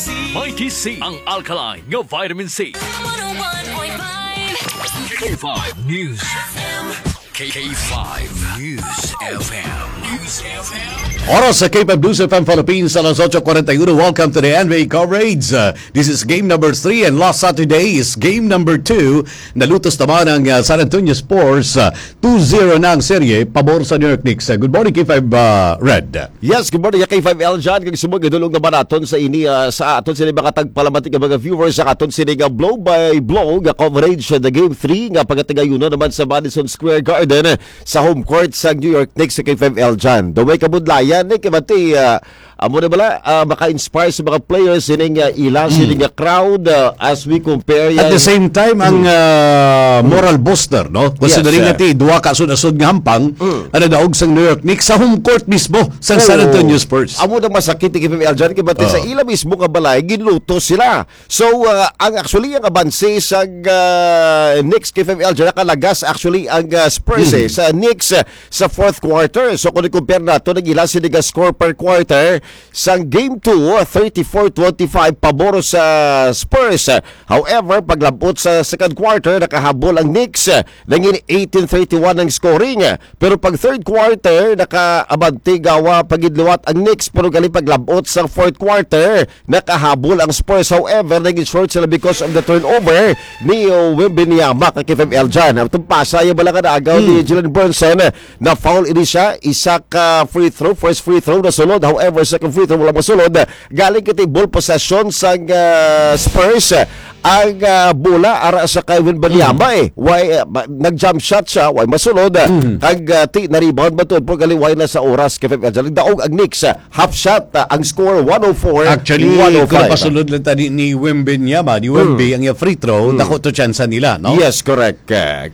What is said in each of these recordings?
Mikey C ang alkaline nga vitamin C. 101.5 K5 News FM. K5 News FM. News FM. Oras sa K5 News FM Philippines, alas 8:41. Welcome to the NBA coverage. This is game number 3 and last Saturday is game number 2. Nalutos naman ang San Antonio Spurs. 2-0 na ang serye, pabor sa New York Knicks. Good morning, K5 Red. Yes, good morning, K5L dyan. Kag sumog, idulong naman natin sa ini, sa aton sila mga tagpalamatik ng mga viewers, sa aton sila nga blow by blow, nga coverage sa the game 3, nga pagkatigayuno naman sa Madison Square Garden, sa home court sa New York Knicks sa K5L dyan. Daway kabudlayan, kabati, amo na bala, maka-inspire sa mga players, sining ilang, sining crowd, as we compare yan. At the same time, ang moral booster, no? Considering natin, duwa ka sunod-sunod nga hampang, ano daog sa New York Knicks, sa home court mismo, sa San Antonio Spurs. Amo na masakit ni KFL dyan, kabati, sa ila mismo nga balay, ginuto sila. So, ang actually, ang abanse sa Knicks, KFL dyan, nakalagas actually ang Spurs, sa Knicks, sa fourth quarter. So, kung i-compare nato, nag-ilan sinig score per quarter, sa Game 2, 34-25 paboro sa Spurs. However, paglabot sa second quarter, nakahabol ang Knicks. Nangin 18-31 ang scoring. Pero pag third quarter, nakaabante gawa pagidliwat ang Knicks. Pero galing paglabot sa fourth quarter, nakahabol ang Spurs. However, naging short sila because of the turnover ni Wembanyama kay KFL dyan. Itong pasa, yung balang agaw ni Jalen Brunson na foul ini siya. Isa ka free throw, first free throw na sulod. However, second free throw wala masulod. Galing kiti ball possession sa Spurs. Ang bola ara sa kay Wembanyama nag-jump shot siya, why masulod. Kag na-rebound ba to? Galing why na sa oras kay daog ang Knicks. Half shot ang score 104. Actually, 105. kung pasunod lang tani ni Wembanyama, ni Wemby, ang free throw, dako to chance nila, no? Yes, correct.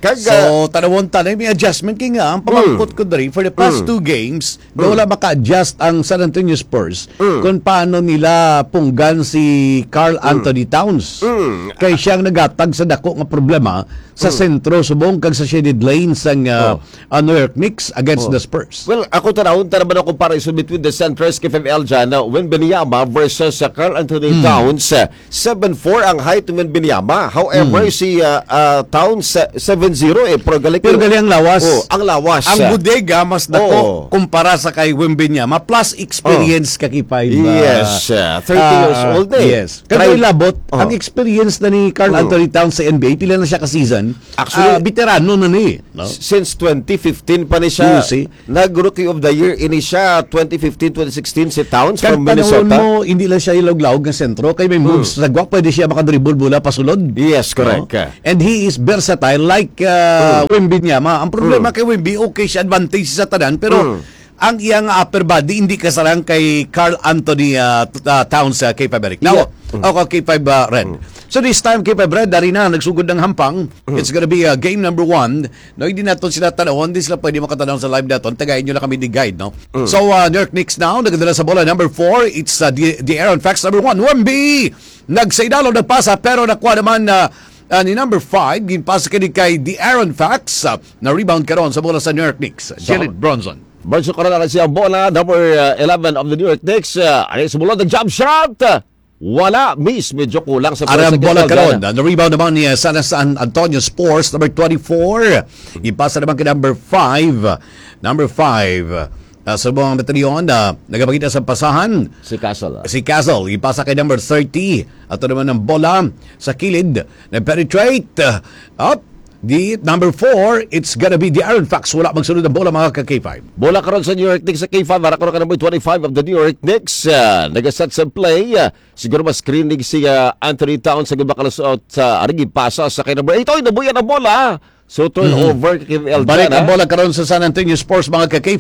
So, tanawon tanay, may adjustment kaya nga, ang pamangkot ko dari, for the past 2 games, wala maka-adjust ang San Antonio Spurs kung paano nila punggan si Karl Anthony Towns. Kay siyang nagatag sa dako nga problema sa sentro, subong kag sa shaded lanes ang New York Knicks against the Spurs. Well, ako tanawon naman ang comparison between the centers KFL dyan na Wembanyama versus Karl Anthony Towns. 7'4 ang height ni Wembanyama. However, si Towns 7'0 pero galing ang lawas. Ang lawas. Ang bodega mas dako kumpara sa kay Wembanyama plus experience kakipay ba? Yes, 30 years old Yes. Kaya ilabot ang experience na ni Karl Anthony Towns sa NBA, pila na siya ka-season. Actually, veterano na ni. No? Since 2015 pa ni siya. Nag-Rookie of the Year ini siya 2015-2016 si Towns from Minnesota. Mo, hindi lang siya ilog-laog ng sentro. Kaya may moves. Nagwak pwede siya makadribble bola pasulod. Yes, correct. No? And he is versatile like Wembanyama. Ang problema kay Wemby, okay siya, advantage sa tanan, pero ang iyang upper body hindi kasarang kay Karl Anthony Towns K5 Eric. Now, K5 Red. So this time, K5 Red, dari na, nagsugod ng hampang. It's gonna be game number 1. No, hindi natin sila tanawon, hindi sila pwede makatanong sa live natin. Tagayin nyo lang kami ni guide, no? So, New York Knicks now, nagdala sa bola number 4. It's the Aaron Fox number 1. Wemby! Nagsaydalo, nagpasa, pero nakuha naman ni number 5, ginpasa kay the Aaron Fox. Na rebound karon sa bola sa New York Knicks. Jalen Brunson. Brunson karon na siya bola, number 11 of the New York Knicks. Ay sumulod ng jump shot. Wala, miss. Medyo kulang sa Arang bola karon. Na-rebound naman ni San Antonio Spurs, number 24. Ipasa naman kay number 5. Number 5. Sa buong batalyon, nagpakita sa pasahan. Si Castle. Ipasa kay number 30. At naman ng bola sa kilid. Na-penetrate. Up. The number 4, it's gonna be the Aaron Fox. Wala magsunod ng bola mga ka-K5. Bola karon sa New York Knicks sa K5. Para karon ka number 25 of the New York Knicks. Nag-set sa play. Siguro mas screening si Anthony Towns sa gabakalasot sa arigi pasa sa kay number 8. Oy, nabuyan ang bola. So turnover kay KFL. Balik ang bola karon sa San Antonio Spurs mga ka-K5.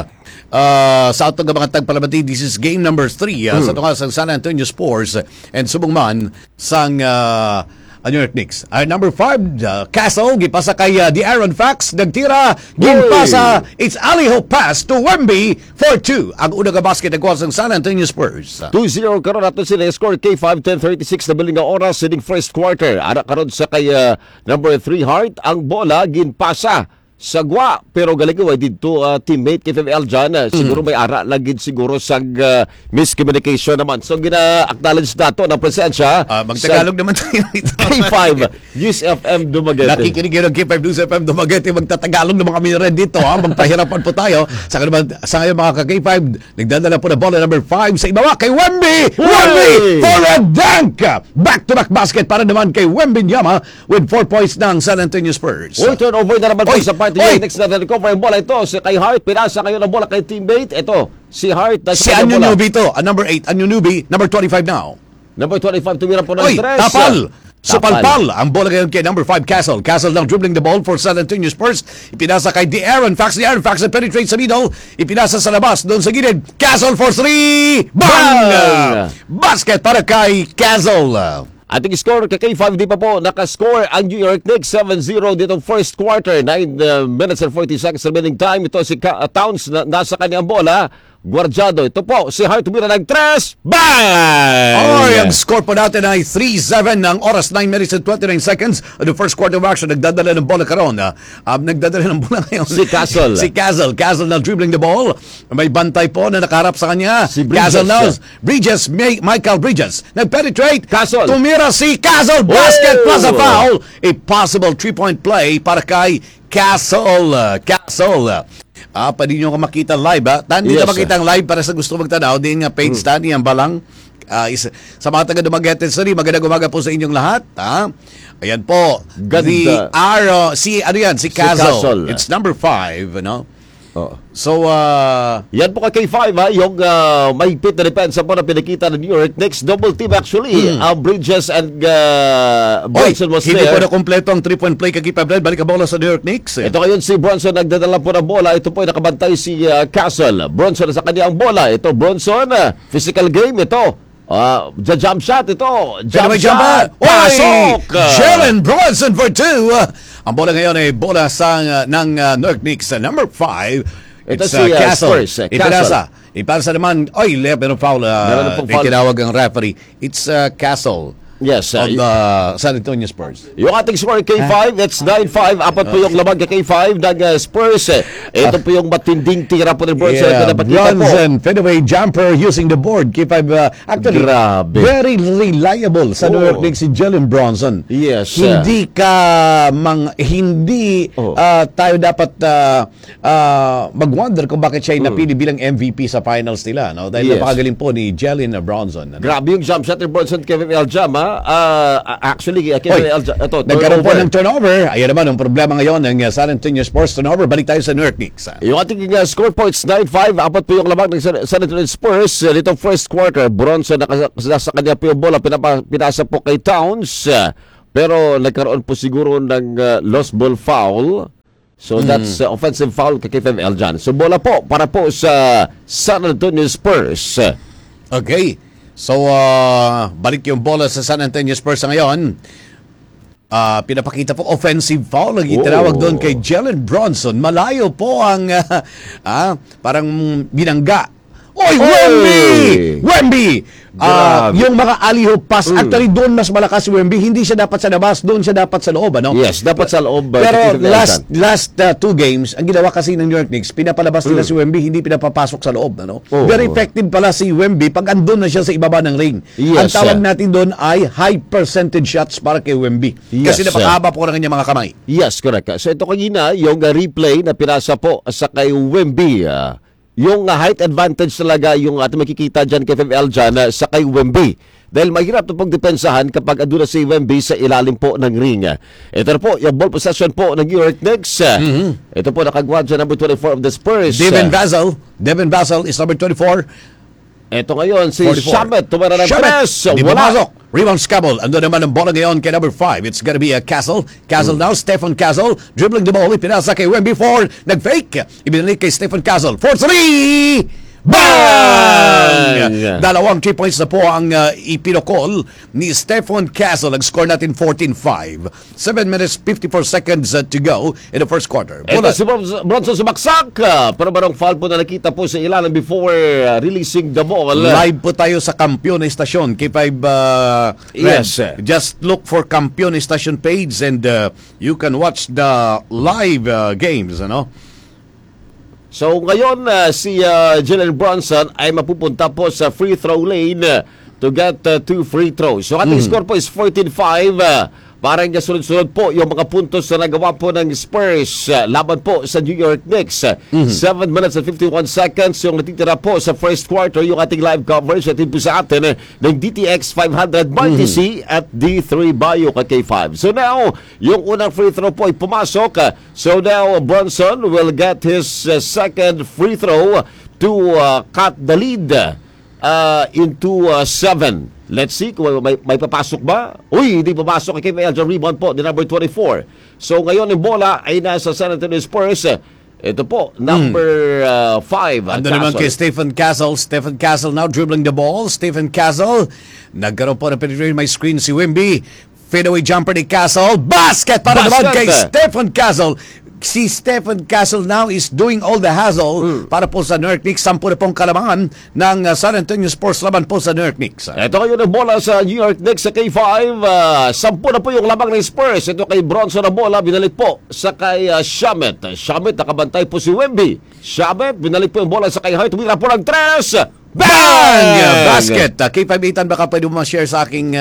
Sa atong mga tagpalamati, this is game number 3 sa tunga sa San Antonio Spurs and subong man sang New York Knicks. Number 5, Castle, gipasa kay the Aaron Fox, nagtira, ginpasa, it's alley-oop pass to Wemby for 2. Ang unang basket nagkuha sa San Antonio Spurs. 2-0 karon ato sila score K5 10:36 na biling nga oras sining first quarter. Ara karon sa kay number 3 Hart, ang bola ginpasa sagwa pero galing dito teammate kay FML dyan siguro may ara lagid siguro sa miscommunication naman so gina-acknowledge nato ng presensya Magtagalog naman tayo ito. K5 News FM Dumaguete. Nakikinig yun ng K5 News FM Dumaguete. Magtatagalog naman kami rin dito. Magpahirapan po tayo. Sa ngayon mga ka-K5, nagdadala po na bola number 5 sa ibawa kay Wemby! Wemby! For a dunk! Back-to-back basket para naman kay Wembanyama with 4 points ng San Antonio Spurs. Turnover na naman po sa party. Next na recover yung bola ito. Si kay Hart, pinasa kayo ng bola kay teammate. Ito, si Hart. Si Anyo Newby ito. Number 8, Anyo Newby. Number 25 now. Number 25, tumira po ng 3. Tapal! Supalpal! Ang bola ngayon kay number 5, Castle. Castle now dribbling the ball for San Antonio Spurs. Ipinasa kay De'Aaron Fox. De'Aaron Fox penetrates sa middle. Ipinasa sa labas. Doon sa gilid. Castle for 3! Bang! Basket para kay Castle. Ating score kay K5 di pa po nakascore ang New York Knicks 7-0 ditong first quarter 9 minutes and 40 seconds remaining time. Ito si Towns nasa kanyang bola guardiado. Ito po si Hart tumira ng 3 bang! Ang score po natin ay 3-7 ng oras 9 minutes and 29 seconds of the first quarter of action. Nagdadala ng bola karon. Nagdadala ng bola ngayon si Castle. Si Castle. Castle now dribbling the ball. May bantay po na nakaharap sa kanya. Si Bridges. Castle now. Bridges, Michael Bridges. Nag-penetrate. Castle. Tumira si Castle. Basket plus a foul. A possible 3-point play para kay Castle. Castle. Pwede nyo makita live. Hindi na makita ang live para sa gusto magtanaw. Di nga page study, ang balang. Sa mga taga Dumaguete City, magandang umaga po sa inyong lahat. Ayan po. Ganda. Si Castle. It's number 5, no? So, yan po kay K5 yung mahigpit na depensa po na pinakita ng New York Knicks. Double team actually. Bridges and Bronson was hindi there. po na kompleto ang 3-point play kay K5. Balik ang bola sa New York Knicks. Ito ngayon si Bronson nagdadala po ng bola. Ito po ay nakabantay si Castle. Bronson sa kanyang bola. Ito Bronson. Physical game ito. Jump shot ito. Jump shot. Pasok! Jalen Bronson for 2. Ang bola ngayon ay bola ng New York Knicks. Number 5. Ito It's si Castle. Spurs. Ipasa naman. Meron foul. May tinawag ang referee. It's Castle. Yes. Of the San Antonio Spurs. Yung ating score K5, it's 9-5. Apat po yung labag kay K5 ng Spurs. Ito po yung matinding tira po ng Bronson. Bronson, fadeaway jumper using the board. K5, actually, grabe. Very reliable sa New York Knicks si Jalen Bronson. Yes. Hindi tayo dapat mag-wonder kung bakit siya napili bilang MVP sa finals nila. No? Dahil napakagaling po ni Jalen Bronson. Grabe yung jump shot ni Bronson, Kevin Jam. Actually, nagkaroon po ng turnover. Ayan naman ang problema ngayon ng San Antonio Spurs turnover. Balik tayo sa New York Knicks. Yung ating score points 9-5. Apat po yung labag ng San Antonio Spurs. Dito first quarter, Bronson sa kanya po yung bola. Pinasa po kay Towns. Pero nagkaroon po siguro ng lost ball foul. So that's offensive foul kay FML dyan. So bola po para po sa San Antonio Spurs. Okay. So, balik yung bola sa San Antonio Spurs ngayon. Pinapakita po offensive foul. Itinawag doon kay Jalen Bronson. Malayo po ang parang binangga. Wemby! Yung mga alley-oop pass, actually doon mas malakas si Wemby. Hindi siya dapat sa labas, doon siya dapat sa loob. Ano? Yes, dapat sa loob. Pero last 2 games, ang ginawa kasi ng New York Knicks, pinapalabas nila si Wemby, hindi pinapapasok sa loob. Ano? Very effective pala si Wemby pag andun na siya sa ibaba ng ring. Ang tawag natin doon ay high percentage shots para kay Wemby. Kasi napakahaba po ng kanyang mga kamay. Yes, correct. So ito kanina, yung replay na pinasa po sa kay Wemby, yung height advantage talaga yung ating makikita dyan kay FML dyan sa kay Wemby. Dahil mahirap na pong depensahan kapag ando na si Wemby sa ilalim po ng ring. Ito na po, yung ball possession po ng New York Knicks. Ito po nakagawa dyan number 24 of the Spurs. Devin Vassell is number 24. Ito ngayon, si Shamet, tumara ng press. Di pumasok. Rebound Scabble. Ando naman ang bola ngayon kay number 5. It's gonna be a Castle. Castle now. Stephen Castle. Dribbling the ball. Ipinasa kay Wemby 4. Nag-fake. Ibinalik kay Stephen Castle. 4-3! Bang! Dalawang 3 points na po ang ipinokol ni Stephen Castle. Nag-score natin 14-5. 7 minutes 54 seconds to go in the first quarter. Ito si Bronson sumaksak. Pero barang foul po na nakita po sa ilalim before releasing the ball. Live po tayo sa Kampiyon Estasyon, K5 Yes. Red. Just look for Kampiyon Estasyon page and you can watch the live games, ano? So ngayon si Jalen Bronson ay mapupunta po sa free throw lane to get 2 free throws. So ating score po is 14-5. Parang niya sunod-sunod po yung mga puntos na nagawa po ng Spurs laban po sa New York Knicks. 7 minutes and 51 seconds yung natitira po sa first quarter. Yung ating live coverage natin po sa atin ng DTX 500 RTC at D3 Bio K5. So now, yung unang free throw po ay pumasok. So now, Bronson will get his second free throw to cut the lead into 7. Let's see kung may papasok ba. Uy, hindi papasok kay Elgin. Rebound po, the number 24. So ngayon yung bola ay nasa San Antonio Spurs. Ito po, number 5. Ando naman kay Stephen Castle. Stephen Castle now dribbling the ball. Stephen Castle, nagkaroon po na penetration my screen si Wimby. Fadeaway jumper ni Castle. Basket para naman kay Stephen Castle. Si Stephen Castle now is doing all the hassle para po sa New York Knicks. 10 na pong kalamangan ng San Antonio Spurs laban po sa New York Knicks. Ito ngayon ang bola sa New York Knicks sa K5. 10 na po yung lamang ng Spurs. Ito kay Bronson ang bola. Binalik po sa kay Shamet. Shamet, nakabantay po si Wemby. Shamet, binalik po yung bola sa kay Hart. Tumira po ng 3. Bang! Basket. K5 baka pwede mo ma-share sa aking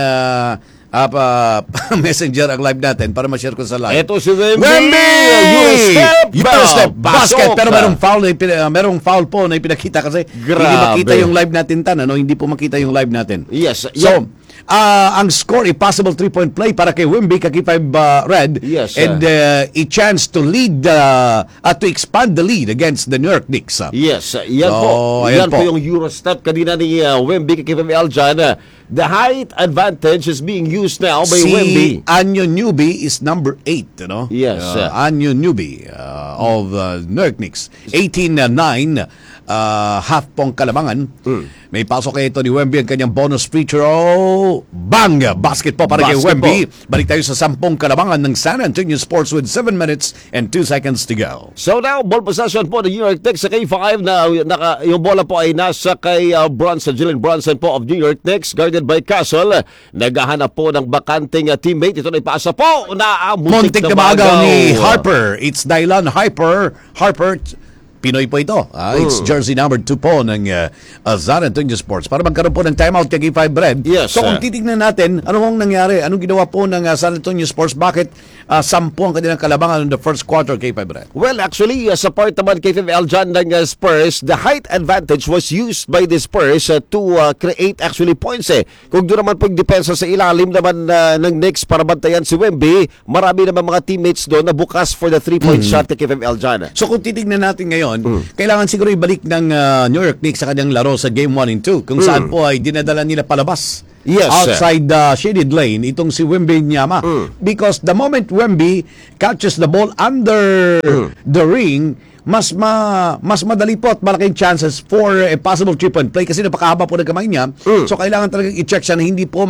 messenger ang live natin para ma-share ko sa live. Ito si Wemby! Eurostep! Basket! Pero merong foul po na ipinakita kasi Grabe. hindi makita yung live natin hindi po makita yung live natin. Yes. So, ang score, a possible 3-point play para kay Wemby, K5 Red. Yes. And a chance to lead, to expand the lead against the New York Knicks. Yes, yan po. Yan po yung Eurostep kanina ni Wemby kay Eljan. The height advantage is being used now by Wemby. Anyo Newby is number 8, you know? Yes. Anyo Newby of New York Knicks. 18-9, half pong kalamangan. May pasok kay ito ni Wemby ang kanyang bonus free throw. Bang! Basket po para kay Wemby. Balik tayo sa 10 kalamangan ng San Antonio Sports with 7 minutes and 2 seconds to go. So now, ball possession po ng New York Knicks sa K5 na yung bola po ay nasa kay Bronson, Jalen Bronson po of New York Knicks, guarded by Castle. Naghahanap po ng bakanting teammate. Ito na ipasa po na muntik na magaw ni Harper. It's Dylan Harper. Pinoy po ito. It's jersey number 2 po ng San Antonio Sports. Para magkaroon po ng timeout kay K5 Red. Yes, so kung titignan natin, ano ang nangyari? Anong ginawa po ng San Antonio Sports? Bakit 10 ang kanilang kalabangan in the first quarter, K5 Red? Well, actually, sa part naman K5 Eljan ng Spurs, the height advantage was used by the Spurs to create actually points. Kung doon naman po yung depensa sa ilalim naman ng Knicks para bantayan si Wemby, marami naman mga teammates doon na bukas for the 3-point shot kay K5 Eljan. So kung titignan natin ngayon, kailangan siguro ibalik ng New York Knicks sa kanyang laro sa Game 1 and 2 kung saan po ay dinadala nila palabas. Yes, outside the shaded lane itong si Wemby Nyama. Because the moment Wemby catches the ball under the ring, mas madali po at malaking chances for a possible 3-point play kasi napakahaba po ng kamay niya. So kailangan talagang i-check siya na hindi po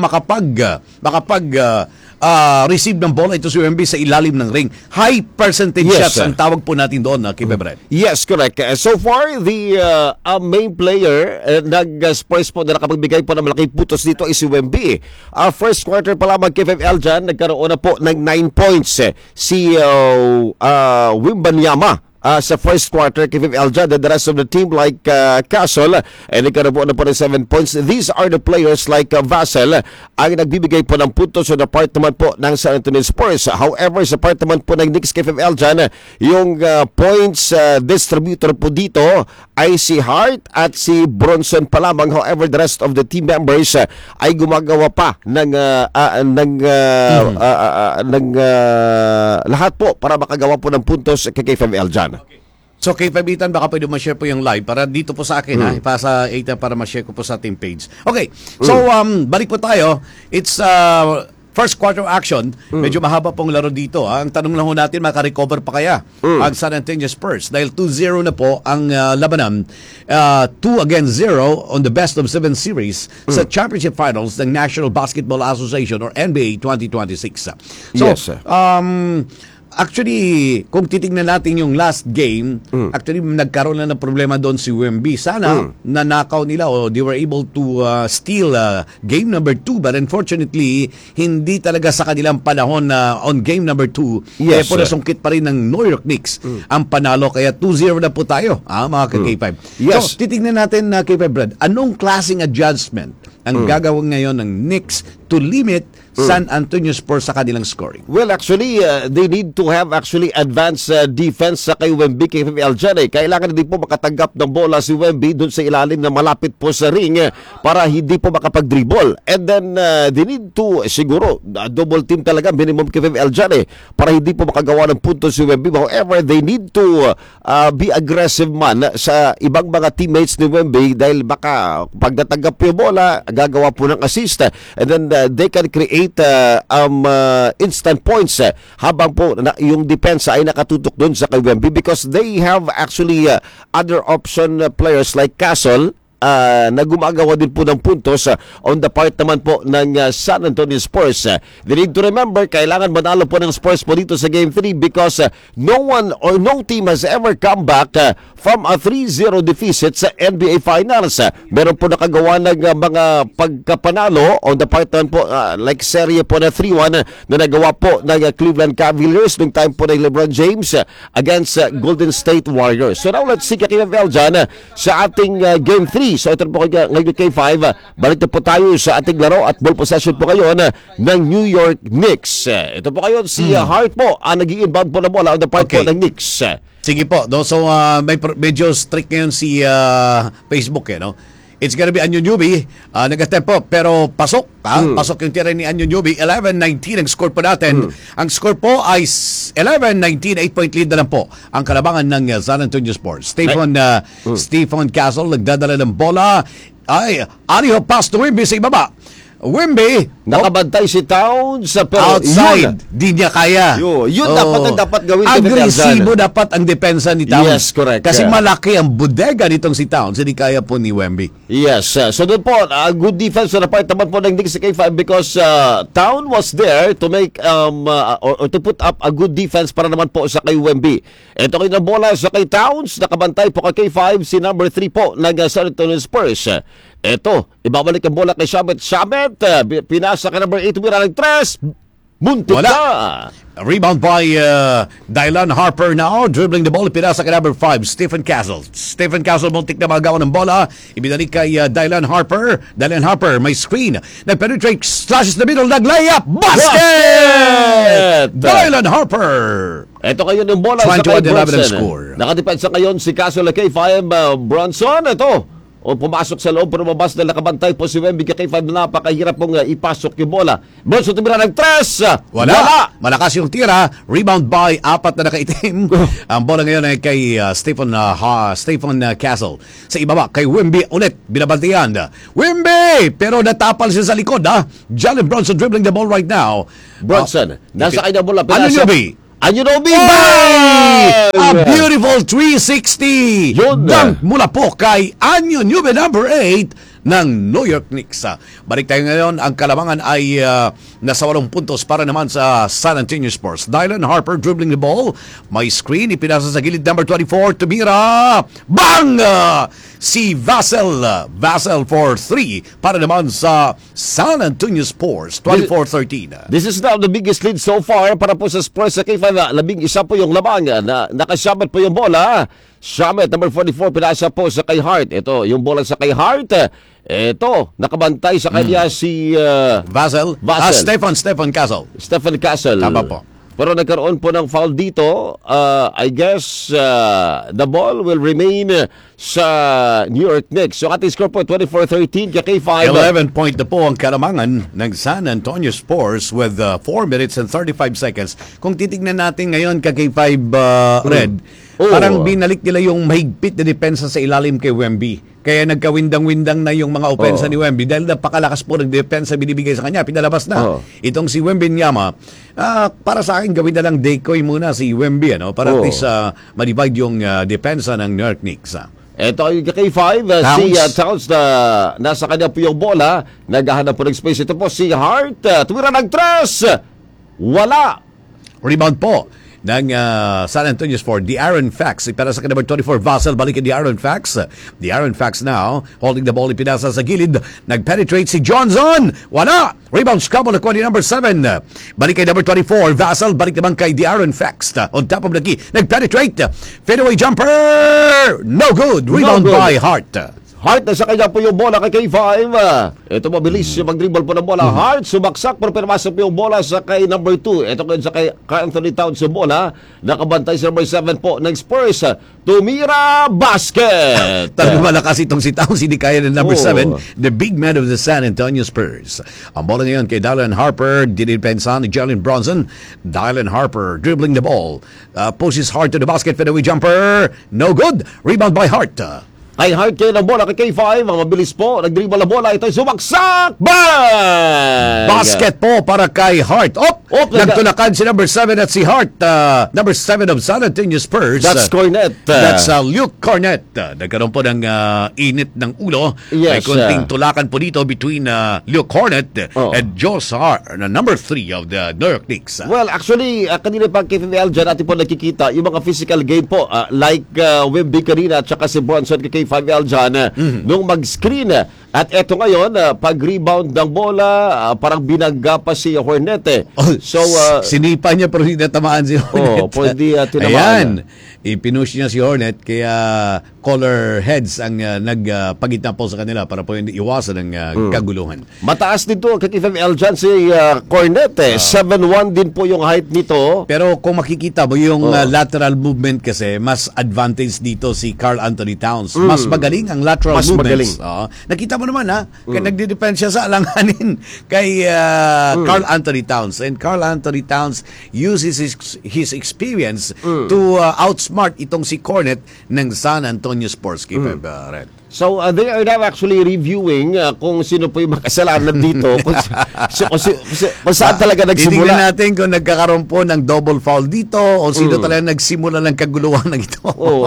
receive ng bola ito si Wemby sa ilalim ng ring. High percentage shots ang tawag po natin doon, K5 Red. Yes, correct. So far, the main player nag-Spurs po na nakapagbigay po ng malaking putos dito is si Wemby. First quarter pa lamang K5 Eljan, nagkaroon na po ng 9 points si Wembanyama. Sa first quarter, K5 Eljan, and the rest of the team like Castle, and nagkaroon na po ng 7 points. These are the players like Vassell ang nagbibigay po ng puntos sa part naman po ng San Antonio Spurs. However, sa part naman po ng Knicks, K5 Eljan, yung points distributor po dito ay si Hart at si Bronson pa lamang. However, the rest of the team members ay gumagawa pa ng lahat po para makagawa po ng puntos kay K5 Eljan. So kay Pabitan, baka pwede ma-share po yung live para dito po sa akin, ipasa 8 para ma-share ko po sa team page. Okay, so balik po tayo. It's first quarter action, medyo mahaba pong laro dito. Ang tanong lang ho natin, makarecover pa kaya ang San Antonio Spurs? Dahil 2-0 na po ang labanan. 2-0 on the best of 7 series sa championship finals ng National Basketball Association or NBA 2026. So, Yes, sir. actually, kung titignan natin yung last game, actually nagkaroon na ng problema doon si Wemby. Sana nanakaw nila o they were able to steal game number 2, but unfortunately, hindi talaga sa kanilang panahon na on game number 2, Yes, po nasungkit pa rin ng New York Knicks ang panalo. Kaya 2-0 na po tayo, mga ka-K5. Yes. So, titignan natin na K5 Brad, anong klaseng adjustment ang gagawin ngayon ng Knicks to limit San Antonio Spurs sa kanilang scoring? Well, actually, they need to have actually advanced defense sa kay Wemby, kay FML dyan. Kailangan hindi po makatanggap ng bola si Wemby doon sa ilalim na malapit po sa ring para hindi po makapag-dribble. And then, they need to, siguro, double team talaga, minimum kay FML dyan para hindi po makagawa ng punto si Wemby. However, they need to be aggressive man sa ibang mga teammates ni Wemby dahil baka pag natanggap yung bola, gagawa po ng assist. And then, they can create instant points habang po yung depensa ay nakatutok doon sa kay Wemby because they have actually other option players like Castle na gumagawa din po ng puntos on the part naman po ng San Antonio Spurs. They need to remember, kailangan manalo po ng Spurs po dito sa Game 3 because no one or no team has ever come back from a 3-0 deficit sa NBA Finals. Meron po nakagawa ng mga pagkapanalo on the part naman po like serye po na 3-1 na nagawa po ng Cleveland Cavaliers nung time po ng LeBron James against Golden State Warriors. So now let's see kakilabel dyan sa ating Game 3. So ito po ngayon kay 5. Balik na po tayo sa ating laro at ball possession po ngayon ng New York Knicks. Ito po ngayon si Hart po ang nag-i-inbound po na bola on the part po ng Knicks. Sige po. No? So medyo strict ngayon si Facebook. No? It's gonna be Anyunubi. Nag-attempt po, pero pasok. Pasok yung tira ni Anyunubi. 11-19 ang score po natin. Ang score po ay 11-19, 8-point lead na lang po ang kalabangan ng San Antonio Spurs. Stephen Castle nagdadala ng bola. Ay, Ariho pass to Wemby sa ibaba. Wemby, nakabantay si Towns pero outside, di niya kaya. Yun dapat gawin. Agresibo dapat ang depensa ni Towns. Yes, correct. Kasi malaki ang bodega nitong si Towns, hindi kaya po ni Wemby. Yes, so doon po, good defense on the part naman po ng Knicks sa K5 because Town was there to make or to put up a good defense para naman po sa kay Wemby. Ito kayo na bola sa kay Towns, nakabantay po kay K5 si number 3 po ng San Antonio Spurs. Ito, ibabalik ang bola kay Shamet. Pinasa ka number 8, tumira ng 3. Muntik na! Rebound by Dylan Harper now. Dribbling the ball. Pinasa ka number 5, Stephen Castle. Stephen Castle muntik na magawa ng bola. Ibinalik kay Dylan Harper. Dylan Harper may screen. Nag-penetrate. Slashes the middle. Nag-layup. Basket! Dylan Harper! Ito kayo ng bola sa kay 21-11 Bronson. score. Nakadepensa ngayon si Castle kay 5 Bronson. Ito. O pumasok sa loob pero mabas na nakabantay po si Wemby kay 5 na napakahirap pong ipasok yung bola. Bronson tumira ng 3. Wala. Malakas yung tira. Rebound by 4 na nakaitim. Ang bola ngayon ay kay Stephen Castle. Sa ibaba kay Wemby ulit. Binabantiyan. Wemby! Pero natapal siya sa likod. Jalen Bronson dribbling the ball right now. Bronson. Nasa kanya bola. Anyunubi! A beautiful 360 dunk mula po kay Anyunubi number 8 ng New York Knicks. Balik tayo ngayon. Ang kalamangan ay nasa 8 puntos para naman sa San Antonio Spurs. Dylan Harper dribbling the ball. May screen. Ipinasa sa gilid number 24. Tumira. Bang! Si Vassell for 3 para naman sa San Antonio Spurs. 24-13. This is now the biggest lead so far para po sa Spurs sa K5. 11 po yung labangan. Nakasabat po yung bola. Shamet, number 44, pinasa po sa kay Hart. Ito, yung bola sa kay Hart. Ito, nakabantay sa kanya si Vassell. Stephen Castle. Stephen Castle. Tama po. Pero nagkaroon po ng foul dito. I guess the ball will remain sa New York Knicks. So ating score po 24-13 kay K5. 11 point na po ang kalamangan ng San Antonio Spurs with 4 minutes and 35 seconds. Kung titignan natin ngayon kay K5 Red, parang binalik nila yung mahigpit na depensa sa ilalim kay Wemby. Kaya nagkawindang-windang na yung mga opensa ni Wemby dahil napakalakas po ng depensa binibigay sa kanya. Pinalabas na. Itong si Wembanyama, para sa akin gawin na lang decoy muna si Wemby, para at least ma-divide yung depensa ng New York Knicks. Ito yung K5, si Towns na nasa kanya po yung bola. Naghahanap po ng space. Ito po si Hart. Tumira ng tres. Wala. Rebound po ng San Antonio Spurs, De'Aaron Fox. Para sa number 24, Vassell, balik kay De'Aaron Fox. De'Aaron Fox now, holding the ball, ipinasa sa gilid. Nag-penetrate si Johnson. Wala! Rebound scramble na ni number 7. Balik kay number 24, Vassell. Balik naman kay De'Aaron Fox. On top of the key. Nag-penetrate. Fadeaway jumper! No good! Rebound by Hart. Hart, nasa kanya po yung bola kay K5. Ito mabilis yung mag-dribble po ng bola. Hart, sumaksak pero pinapasok po yung bola sa kay number 2. Ito kaya sa kay Anthony Towns yung bola. Nakabantay si number 7 po ng Spurs. Tumira, basket! Talagang malakas itong si Towns, hindi kaya ng number 7, the big man of the San Antonio Spurs. Ang bola ngayon kay Dylan Harper, dinipensa ni Jalen Bronson. Dylan Harper dribbling the ball. Pushes Hart to the basket, fadeaway jumper. No good. Rebound by Hart. Kay Hart kayo ng bola kay K5. Ang mabilis po. Nag-dribble na bola. Ito'y sumaksak. Bang! Basket po para kay Hart. Nagtulakan si number 7 at si Hart. Number 7 of San Antonio Spurs. That's Cornet. That's Luke Cornet. Nagkaroon po ng init ng ulo. May Yes, konting tulakan po dito between Luke Cornet and Josh Hart, number 3 of the New York Knicks. Well, actually, kanina pa KFL dyan natin po nakikita yung mga physical game po. Like Wemby kanina at saka si Bronson kay K5L dyan. Nung mag-screen. At eto ngayon, pag-rebound ng bola, parang binagga pa si Hornet. So, sinipa niya pero hindi natamaan si Hornet. pwede tinamaan. Ayan. Ipinush niya si Hornet kaya color heads ang nagpagitna po sa kanila para po hindi iwasan ng kaguluhan. Mataas din to kay KFL dyan si Cornet. 7'1 din po yung height nito. Pero kung makikita mo yung lateral movement kasi, mas advantage dito si Karl Anthony Towns. Mas magaling ang lateral Mas movements. Nakita mo naman kaya nagde-depend siya sa alanganin kay Karl Anthony Towns. And Karl Anthony Towns uses his experience to outsmart itong si Cornet ng San Antonio Spurs. So, they are now actually reviewing kung sino po yung makasalanan dito. kung saan talaga nagsimula. Titingnan natin kung nagkakaroon po ng double foul dito o sino talaga nagsimula ng kaguluhan ng ito.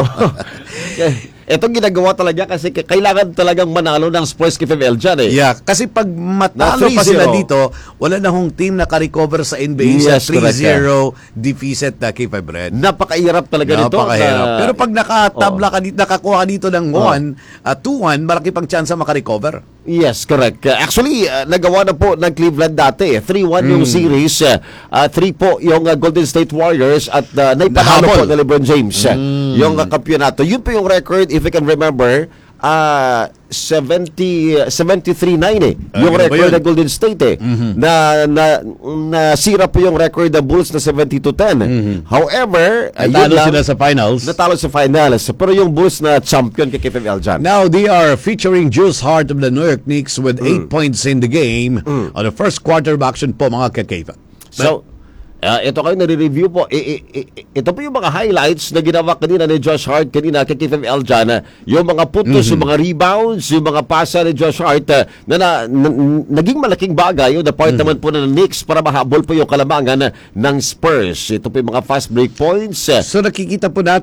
Itong ginagawa talaga kasi kailangan talagang manalo ng Spurs KFL dyan Yeah, kasi pag matalo pa sila dito, wala na hong team na ka-recover sa NBA sa 3-0 deficit na K5 Red. Napakahirap talaga nito. Napakahirap. Pero pag nakatabla ka dito, nakakuha ka dito ng 2-1, malaki pang chance maka-recover. Yes, correct. Actually, nagawa na po ng Cleveland dati. 3-1 yung series. 3 po yung Golden State Warriors at naipanalo po ni LeBron James yung kampyonato. Yun po yung record, if I can remember, 73-9 yung record ng Golden State na sira po yung record ng Bulls na 70-10. However, natalo sila sa finals. Natalo sa finals. Pero yung Bulls na champion kay KFL dyan. Now they are featuring Josh Hart of the New York Knicks with 8 points in the game on the first quarter of action po mga kakaiba. So, ito kayo nare-review po. Ito po yung mga highlights na ginawa kanina ni Josh Hart kanina kay KFL dyan. Yung mga putos, yung mga rebounds, yung mga pasa ni Josh Hart na naging malaking bagay. Yung part naman po ng Knicks para mahabol po yung kalamangan ng Spurs. Ito po yung mga fast break points. So nakikita po natin